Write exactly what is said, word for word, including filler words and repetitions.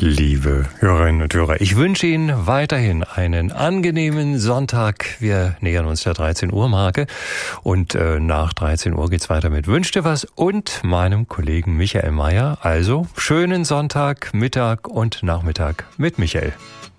Liebe Hörerinnen und Hörer, ich wünsche Ihnen weiterhin einen angenehmen Sonntag. Wir nähern uns der dreizehn Uhr Marke und äh, nach dreizehn Uhr geht's weiter mit Wünsch dir was und meinem Kollegen Michael Mayer. Also schönen Sonntag, Mittag und Nachmittag mit Michael.